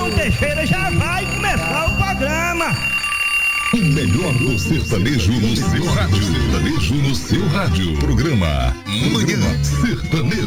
Paulo Teixeira já vai começar o programa. O melhor do sertanejo no seu rádio. Sertanejo no seu rádio. Programa Manhã Sertaneja.